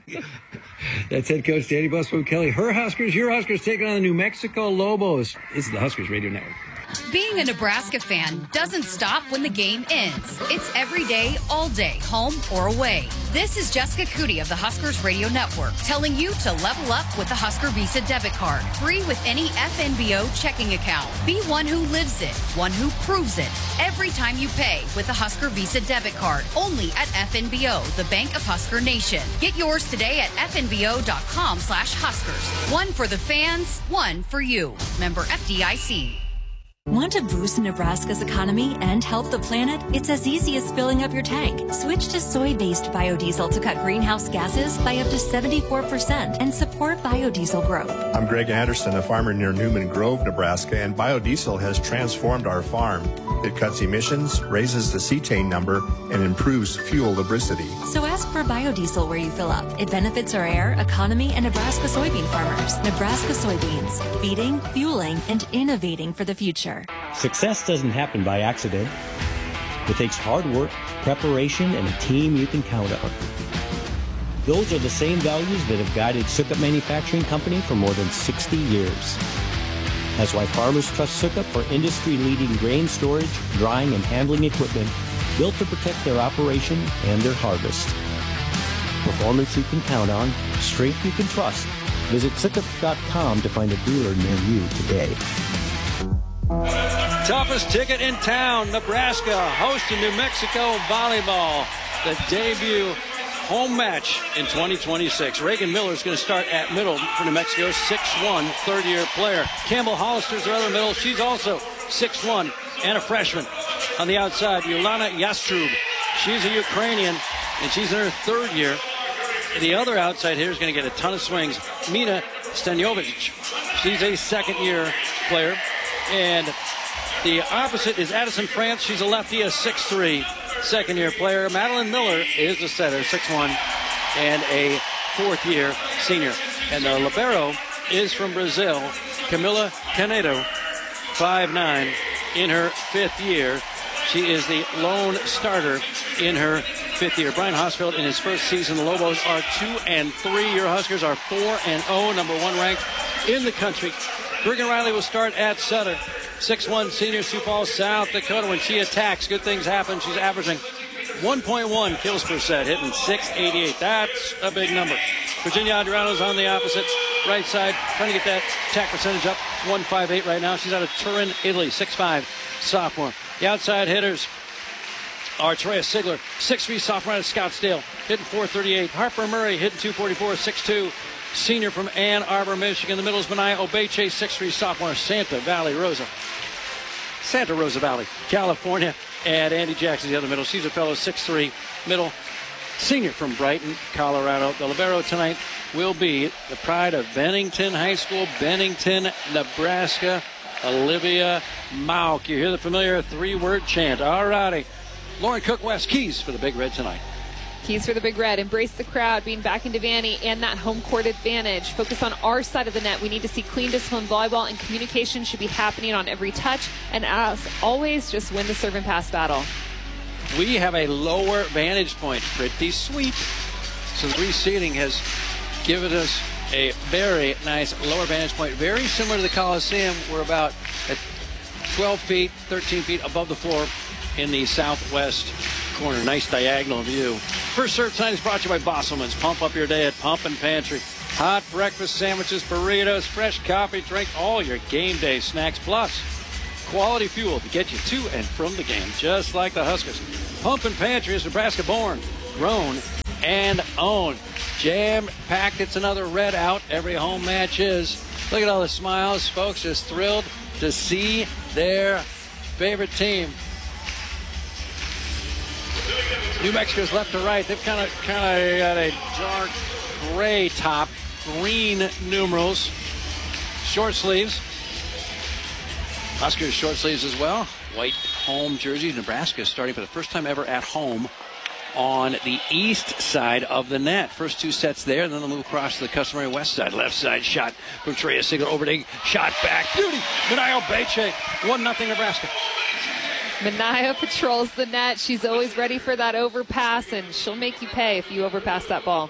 That's head coach Danny Busboom Kelly. Her Huskers, your Huskers taking on the New Mexico Lobos. This is the Huskers Radio Network. Being a Nebraska fan doesn't stop when the game ends. It's every day, all day, home or away. This is Jessica Cootie of the Huskers Radio Network telling you to level up with the Husker Visa debit card. Free with any FNBO checking account. Be one who lives it, one who proves it. Every time you pay with the Husker Visa debit card. Only at FNBO, the Bank of Husker Nation. Get yours today at fnbo.com/Huskers. One for the fans, one for you. Member FDIC. Want to boost Nebraska's economy and help the planet? It's as easy as filling up your tank. Switch to soy-based biodiesel to cut greenhouse gases by up to 74% and support biodiesel growth. I'm Greg Anderson, a farmer near Newman Grove, Nebraska, and biodiesel has transformed our farm. It cuts emissions, raises the cetane number, and improves fuel lubricity. So ask for biodiesel where you fill up. It benefits our air, economy, and Nebraska soybean farmers. Nebraska soybeans, feeding, fueling, and innovating for the future. Success doesn't happen by accident. It takes hard work, preparation, and a team you can count on. Those are the same values that have guided Sukup Manufacturing Company for more than 60 years. That's why farmers trust Sukup for industry-leading grain storage, drying, and handling equipment built to protect their operation and their harvest. Performance you can count on, strength you can trust. Visit Sukup.com to find a dealer near you today. Toughest ticket in town, Nebraska hosting New Mexico volleyball. The debut home match in 2026. Reagan Miller is going to start at middle for New Mexico, 6'1", third-year player. Campbell Hollister's their other middle. She's also 6'1", and a freshman. On the outside, Yolana Yastrub. She's a Ukrainian, and she's in her third year. The other outside hitter is going to get a ton of swings. Mina Stanjovic. She's a second-year player. And the opposite is Addison France. She's a lefty, a 6'3", second-year player. Madeline Miller is the setter, 6'1", and a fourth-year senior. And the libero is from Brazil, Camila Canedo, 5'9", in her fifth year. She is the lone starter in her fifth year. Brian Hosfeld in his first season. The Lobos are 2-3. Your Huskers are 4-0, number 1 ranked in the country. Bergen Riley will start at setter. 6'1", senior, Sioux Falls, South Dakota. When she attacks, good things happen. She's averaging 1.1 kills per set, hitting .688. That's a big number. Virginia Adrano's on the opposite right side, trying to get that attack percentage up. 158 right now. She's out of Turin, Italy, 6'5", sophomore. The outside hitters are Troya Sigler, 6'3", sophomore out of Scottsdale, hitting .438. Harper Murray hitting .244, 6'2", senior from Ann Arbor, Michigan. The middle is Benaya Obeche, 6'3", sophomore, Santa Rosa Valley, California. And Andy Jackson, the other middle. She's a fellow, 6'3", middle, senior from Brighton, Colorado. The libero tonight will be the pride of Bennington High School, Bennington, Nebraska. Olivia Mauk. You hear the familiar three-word chant. All righty. Lauren Cook West, keys for the Big Red tonight. Keys for the Big Red. Embrace the crowd, being back in Devaney and that home court advantage. Focus on our side of the net. We need to see clean, disciplined volleyball, and communication should be happening on every touch. And as always, just win the serve and pass battle. We have a lower vantage point. Pretty sweet. So the reseeding has given us a very nice lower vantage point. Very similar to the Coliseum. We're about at 12 feet, 13 feet above the floor in the southwest corner. Nice diagonal view. First Serve tonight is brought to you by Bosselman's. Pump up your day at Pump and Pantry. Hot breakfast sandwiches, burritos, fresh coffee, drink, all your game day snacks, plus quality fuel to get you to and from the game, just like the Huskers. Pump and Pantry is Nebraska born, grown, and owned. Jam-packed. It's another red out. Every home match is. Look at all the smiles. Folks just thrilled to see their favorite team. New Mexico's left to right. They've kind of got a dark gray top, green numerals, short sleeves. Huskers short sleeves as well. White home jerseys. Nebraska starting for the first time ever at home on the east side of the net. First two sets there, and then they'll move across to the customary west side. Left side shot from Treya Sigler. Overding shot back. Beauty. Manayo Beche. 1-0 Nebraska. Manayo patrols the net. She's always ready for that overpass, and she'll make you pay if you overpass that ball.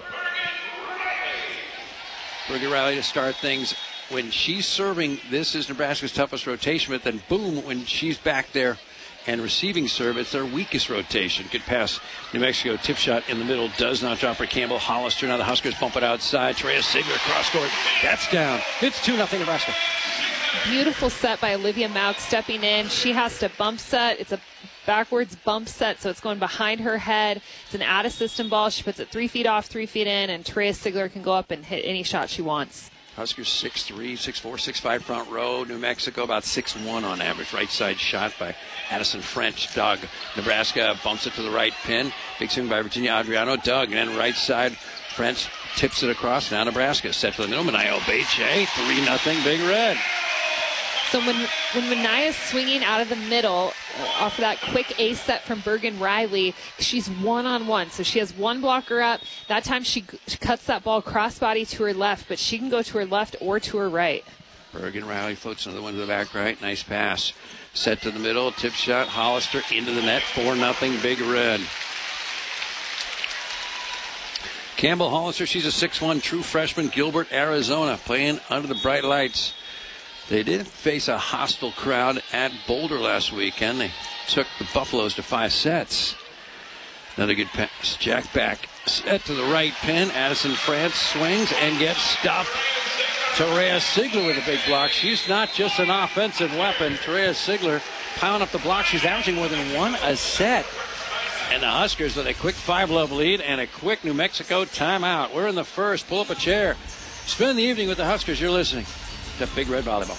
Bergen Riley to start things. When she's serving, this is Nebraska's toughest rotation, but then boom, when she's back there and receiving serve, it's their weakest rotation. Good pass. New Mexico tip shot in the middle. Does not drop for Campbell. Hollister. Now the Huskers bump it outside. Treya Sigler cross court. That's down. It's 2-0 Nebraska. Beautiful set by Olivia Mauk stepping in. She has to bump set. It's a backwards bump set, so it's going behind her head. It's an out-of-system ball. She puts it 3 feet off, 3 feet in, and Treya Sigler can go up and hit any shot she wants. Huskers 6'3", 6'4", 6'5" front row. New Mexico about 6'1" on average. Right side shot by Addison French. Doug. Nebraska bumps it to the right pin. Big swing by Virginia Adriano. Doug. And then right side, French tips it across. Now Nebraska set to the middle. Manayo Beche. 3-0 Big Red. So when Manaya's swinging out of the middle off of that quick ace set from Bergen Riley, she's one-on-one. So she has one blocker up. That time she cuts that ball crossbody to her left, but she can go to her left or to her right. Bergen Riley floats another one to the back right. Nice pass. Set to the middle. Tip shot. Hollister into the net. 4-0 Big Red. Campbell Hollister, she's a 6'1", true freshman. Gilbert, Arizona, playing under the bright lights. They did face a hostile crowd at Boulder last weekend. They took the Buffaloes to 5 sets. Another good pass. Jack back. Set to the right pin. Addison France swings and gets stuffed. Treya Sigler with a big block. She's not just an offensive weapon. Treya Sigler pounding up the block. She's averaging more than 1 a set. And the Huskers with a quick 5-love lead and a quick New Mexico timeout. We're in the first. Pull up a chair. Spend the evening with the Huskers. You're listening to Big Red Volleyball.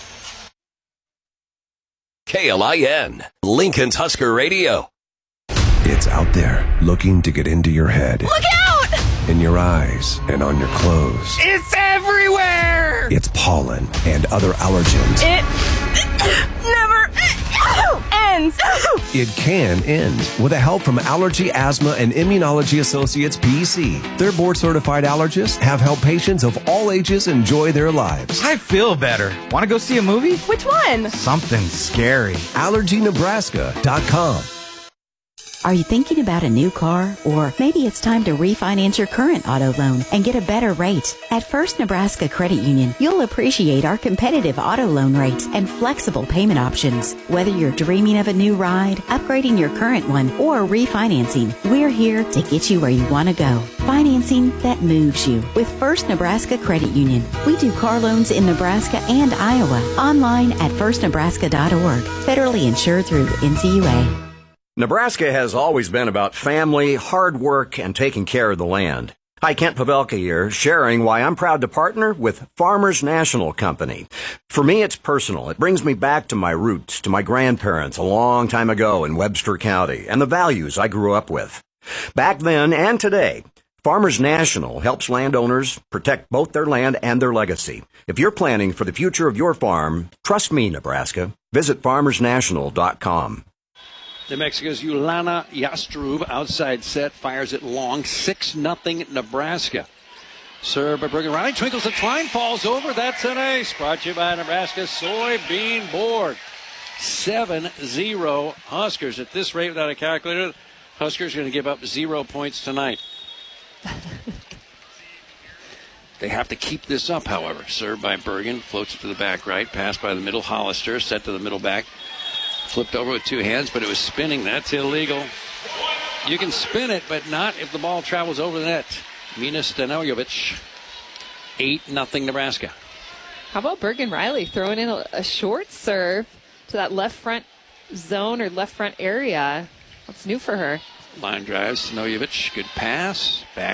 KLIN, Lincoln's Husker Radio. It's out there looking to get into your head. Look out! In your eyes and on your clothes. It's everywhere! It's pollen and other allergens. It never ends. It can end with the help from Allergy, Asthma, and Immunology Associates, PC. Their board-certified allergists have helped patients of all ages enjoy their lives. I feel better. Want to go see a movie? Which one? Something scary. AllergyNebraska.com. Are you thinking about a new car? Or maybe it's time to refinance your current auto loan and get a better rate. At First Nebraska Credit Union, you'll appreciate our competitive auto loan rates and flexible payment options. Whether you're dreaming of a new ride, upgrading your current one, or refinancing, we're here to get you where you want to go. Financing that moves you with First Nebraska Credit Union. We do car loans in Nebraska and Iowa. Online at firstnebraska.org. Federally insured through NCUA. Nebraska has always been about family, hard work, and taking care of the land. Hi, Kent Pavelka here, sharing why I'm proud to partner with Farmers National Company. For me, it's personal. It brings me back to my roots, to my grandparents a long time ago in Webster County, and the values I grew up with. Back then and today, Farmers National helps landowners protect both their land and their legacy. If you're planning for the future of your farm, trust me, Nebraska. Visit farmersnational.com. New Mexico's Yulana Yastrub outside set fires it long, 6-0 Nebraska. Serve by Bergen Riley, twinkles the twine, falls over. That's an ace. Brought to you by Nebraska Soybean Board. 7-0 Huskers. At this rate, without a calculator, Huskers are going to give up 0 points tonight. They have to keep this up, however. Served by Bergen, floats it to the back right, passed by the middle Hollister, set to the middle back. Flipped over with two hands, but it was spinning. That's illegal. You can spin it, but not if the ball travels over the net. Mina Stanojevic, 8-0 Nebraska. How about Bergen Riley throwing in a short serve to that left front zone or left front area? What's new for her? Line drive, Stanojevic, good pass. Back